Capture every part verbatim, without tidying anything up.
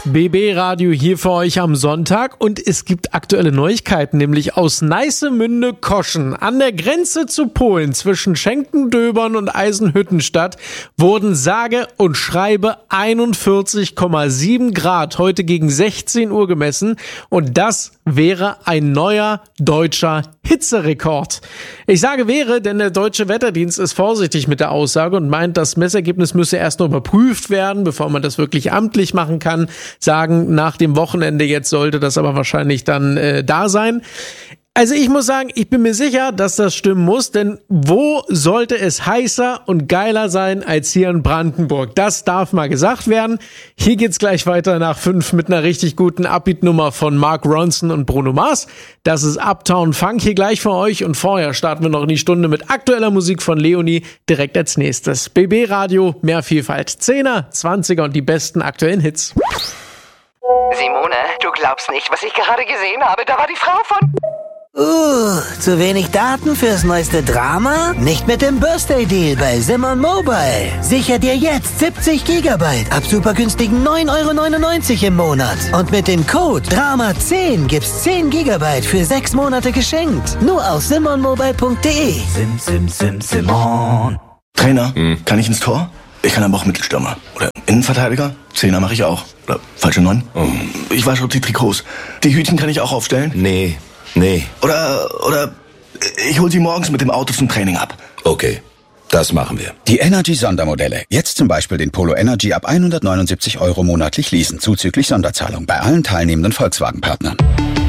B B Radio hier für euch am Sonntag und es gibt aktuelle Neuigkeiten, nämlich aus Neissemünde-Koschen an der Grenze zu Polen zwischen Schenkendöbern und Eisenhüttenstadt wurden sage und schreibe einundvierzig Komma sieben Grad heute gegen sechzehn Uhr gemessen und das wäre ein neuer deutscher Hitzerekord. Ich sage wäre, denn der Deutsche Wetterdienst ist vorsichtig mit der Aussage und meint, das Messergebnis müsse erst noch überprüft werden, bevor man das wirklich amtlich machen kann. Sagen, nach dem Wochenende jetzt sollte das aber wahrscheinlich dann äh, da sein. Also ich muss sagen, ich bin mir sicher, dass das stimmen muss, denn wo sollte es heißer und geiler sein als hier in Brandenburg? Das darf mal gesagt werden. Hier geht's gleich weiter nach fünf mit einer richtig guten Upbeat-Nummer von Mark Ronson und Bruno Mars. Das ist Uptown Funk hier gleich für euch und vorher starten wir noch in die Stunde mit aktueller Musik von Leonie direkt als nächstes. B B Radio, mehr Vielfalt. Zehner, Zwanziger und die besten aktuellen Hits. Simone, du glaubst nicht, was ich gerade gesehen habe. Da war die Frau von... Uh, zu wenig Daten fürs neueste Drama? Nicht mit dem Birthday-Deal bei Simon Mobile. Sicher dir jetzt siebzig Gigabyte ab super günstigen neun Euro neunundneunzig im Monat. Und mit dem Code Drama zehn gibt's zehn Gigabyte für sechs Monate geschenkt. Nur auf simon mobile punkt de. Sim, sim, sim, Simon. Trainer, hm. kann ich ins Tor? Ich kann aber auch Mittelstürmer. Oder Innenverteidiger? Zehner mache ich auch. Oder falsche Neun? Oh. Ich wasche die Trikots. Die Hütchen kann ich auch aufstellen? Nee. Nee. Oder, oder ich hol sie morgens mit dem Auto zum Training ab. Okay, das machen wir. Die Energy-Sondermodelle. Jetzt zum Beispiel den Polo Energy ab hundertneunundsiebzig Euro monatlich leasen, zuzüglich Sonderzahlung bei allen teilnehmenden Volkswagen-Partnern.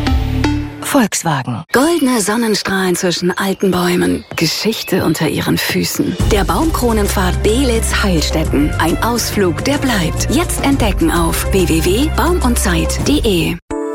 Volkswagen. Goldene Sonnenstrahlen zwischen alten Bäumen. Geschichte unter ihren Füßen. Der Baumkronenpfad Belitz-Heilstätten. Ein Ausflug, der bleibt. Jetzt entdecken auf w w w punkt baum und zeit punkt de.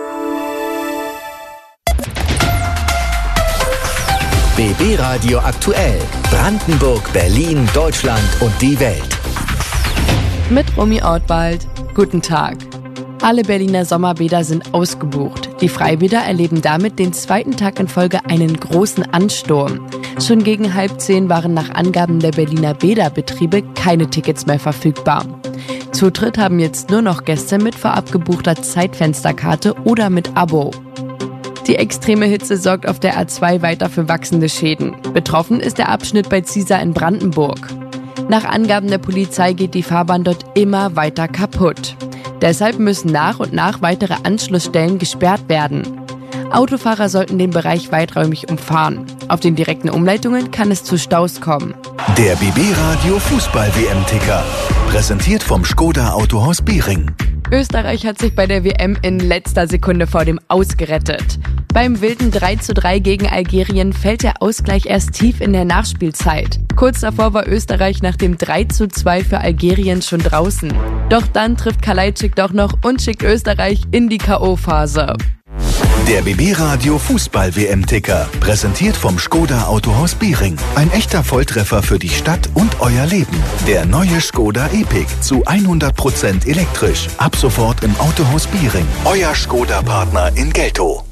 B B Radio aktuell. Brandenburg, Berlin, Deutschland und die Welt. Mit Romy Ortwald. Guten Tag. Alle Berliner Sommerbäder sind ausgebucht. Die Freibäder erleben damit den zweiten Tag in Folge einen großen Ansturm. Schon gegen halb zehn waren nach Angaben der Berliner Bäderbetriebe keine Tickets mehr verfügbar. Zutritt haben jetzt nur noch Gäste mit vorab gebuchter Zeitfensterkarte oder mit Abo. Die extreme Hitze sorgt auf der A zwei weiter für wachsende Schäden. Betroffen ist der Abschnitt bei Ziesar in Brandenburg. Nach Angaben der Polizei geht die Fahrbahn dort immer weiter kaputt. Deshalb müssen nach und nach weitere Anschlussstellen gesperrt werden. Autofahrer sollten den Bereich weiträumig umfahren. Auf den direkten Umleitungen kann es zu Staus kommen. Der B B Radio Fußball-W M-Ticker. Präsentiert vom Skoda Autohaus Biering. Österreich hat sich bei der W M in letzter Sekunde vor dem Aus gerettet. Beim wilden drei zu drei gegen Algerien fällt der Ausgleich erst tief in der Nachspielzeit. Kurz davor war Österreich nach dem drei zu zwei für Algerien schon draußen. Doch dann trifft Kalajdzic doch noch und schickt Österreich in die K O-Phase. Der B B Radio Fußball-W M-Ticker. Präsentiert vom Skoda Autohaus Biering. Ein echter Volltreffer für die Stadt und euer Leben. Der neue Skoda Epic zu hundert Prozent elektrisch. Ab sofort im Autohaus Biering. Euer Skoda-Partner in Geltow.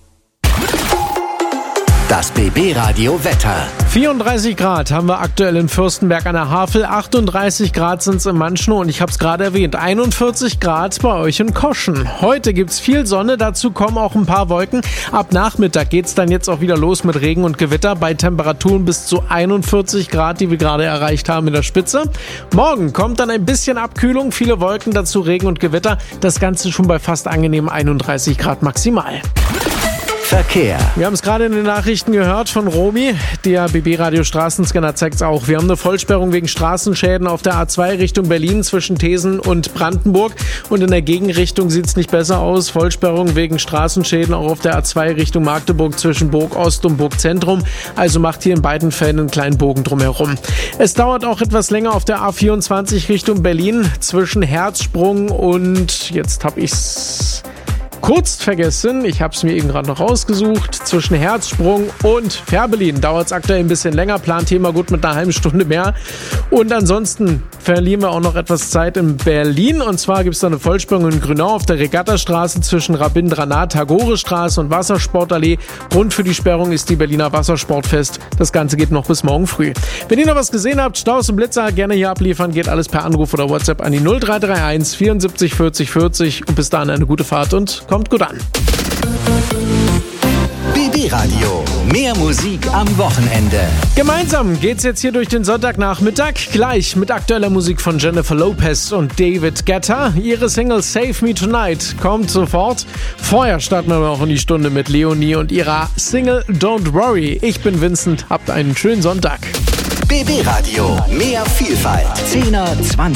Das B B Radio Wetter. vierunddreißig Grad haben wir aktuell in Fürstenberg an der Havel, achtunddreißig Grad sind es in Manschnow und ich habe es gerade erwähnt, einundvierzig Grad bei euch in Koschen. Heute gibt's viel Sonne, dazu kommen auch ein paar Wolken. Ab Nachmittag geht's dann jetzt auch wieder los mit Regen und Gewitter bei Temperaturen bis zu einundvierzig Grad, die wir gerade erreicht haben in der Spitze. Morgen kommt dann ein bisschen Abkühlung, viele Wolken, dazu Regen und Gewitter. Das Ganze schon bei fast angenehmen einunddreißig Grad maximal. Verkehr. Wir haben es gerade in den Nachrichten gehört von Romy. Der B B-Radio Straßenscanner zeigt es auch. Wir haben eine Vollsperrung wegen Straßenschäden auf der A zwei Richtung Berlin zwischen Thesen und Brandenburg. Und in der Gegenrichtung sieht es nicht besser aus. Vollsperrung wegen Straßenschäden auch auf der A zwei Richtung Magdeburg zwischen Burg Ost und Burg Zentrum. Also macht hier in beiden Fällen einen kleinen Bogen drumherum. Es dauert auch etwas länger auf der A vierundzwanzig Richtung Berlin zwischen Herzsprung und jetzt habe ich's kurz vergessen, ich habe es mir eben gerade noch rausgesucht, zwischen Herzsprung und Fährberlin dauert es aktuell ein bisschen länger, Planthema gut mit einer halben Stunde mehr. Und ansonsten verlieren wir auch noch etwas Zeit in Berlin. Und zwar gibt es da eine Vollsperrung in Grünau auf der Regattastraße zwischen Rabindranath-Tagore-Straße und Wassersportallee. Grund für die Sperrung ist die Berliner Wassersportfest. Das Ganze geht noch bis morgen früh. Wenn ihr noch was gesehen habt, Staus und Blitzer, gerne hier abliefern. Geht alles per Anruf oder WhatsApp an die null drei drei eins vierundsiebzig vierzig vierzig. Und bis dahin eine gute Fahrt und kommt gut an. B B Radio. Mehr Musik am Wochenende. Gemeinsam geht's jetzt hier durch den Sonntagnachmittag. Gleich mit aktueller Musik von Jennifer Lopez und David Guetta. Ihre Single Save Me Tonight kommt sofort. Vorher starten wir noch in die Stunde mit Leonie und ihrer Single Don't Worry. Ich bin Vincent. Habt einen schönen Sonntag. B B Radio. Mehr Vielfalt. zehner, zwanziger